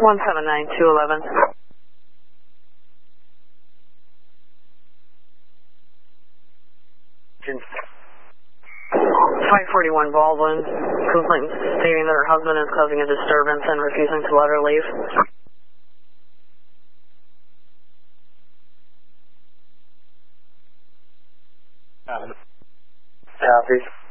179-211. 541 Baldwin, complaint stating that her husband is causing a disturbance and refusing to let her leave. Copy.